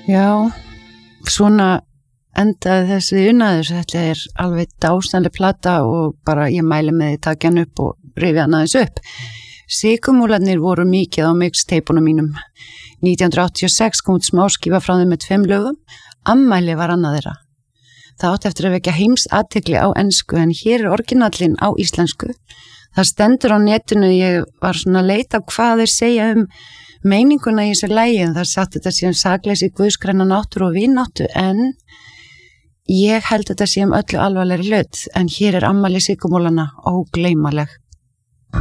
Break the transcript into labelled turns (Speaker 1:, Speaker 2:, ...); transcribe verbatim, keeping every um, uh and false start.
Speaker 1: Já, svona endaði þessi unaður, þetta er alveg dásamleg plata og bara ég mæli með því taka hann upp og rifja hann aðeins upp. Sykurmúlarnir voru mikið á mixteipunum mínum. nítján hundruð áttatíu og sex kom út smáskífa frá þeim með tveim lögum, Ammæli var annað þeirra. Það átti eftir að vekja heimsathygli á ensku en hér er orginallinn á íslensku. Það stendur á netinu, ég var svona að leita á hvað þeir segja um meininguna í þessu lagi, en það satt þetta sé um sakleysi, guðskræna náttúru og vináttu, en ég held þetta sé um öllu alvarlegri hlut, en hér er Ammæli sykurmúlanna ógleymanleg.